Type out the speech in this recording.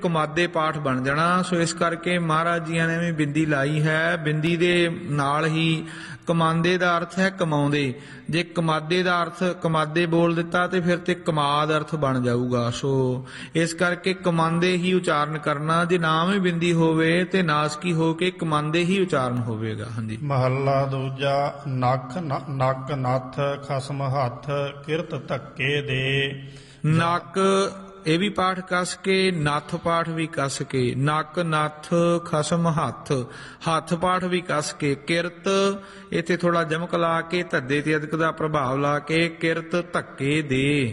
ਕਮਾਦੇ ਪਾਠ ਬਣ ਜਾਣਾ। ਸੋ ਇਸ ਕਰਕੇ ਮਹਾਰਾਜ ਜੀਆਂ ਨੇ ਵੀ ਬਿੰਦੀ ਲਾਈ ਹੈ। ਬਿੰਦੀ ਦੇ ਨਾਲ ਹੀ ਕਮਾਂਦੇ ਦਾ ਅਰਥ ਹੈ ਕਮਾਉਂਦੇ। ਜੇ ਕਮਾਦੇ ਦਾ ਅਰਥ ਕਮਾਦੇ ਬੋਲ ਦਿੱਤਾ ਤੇ ਫਿਰ ਤੇ ਕਮਾਦ ਅਰਥ ਬਣ ਜਾਊਗਾ। ਸੋ ਇਸ ਕਰਕੇ ਕਮਾਂਦੇ ਹੀ ਉਚਾਰਨ ਕਰਨਾ। ਜੇ ਨਾਮ ਹੀ ਬਿੰਦੀ ਹੋਵੇ ਤੇ ਨਾਸਕੀ ਹੋ ਕੇ ਕਮਾਂਦੇ ਹੀ ਉਚਾਰਨ ਹੋਵੇਗਾ। ਹਾਂਜੀ। ਮਹੱਲਾ ਦੂਜਾ। ਨੱਕ ਨੱਥ ਖਸਮ ਹੱਥ ਕਿਰਤ ਧੱਕੇ ਦੇ। ਨੱਕ ਇਹ ਵੀ ਪਾਠ ਕੱਸ ਕੇ, ਨੱਥ ਪਾਠ ਵੀ ਕੱਸ ਕੇ। ਨੱਕ ਨੱਥ ਖਸਮ ਹੱਥ, ਹੱਥ ਪਾਠ ਵੀ ਕੱਸ ਕੇ। ਕਿਰਤ ਇੱਥੇ ਥੋੜਾ ਜਮਕ ਲਾ ਕੇ ਧੱਦੇ ਤੇ ਅਦਕ ਦਾ ਪ੍ਰਭਾਵ ਲਾ ਕੇ ਕਿਰਤ ਧੱਕੇ ਦੇ।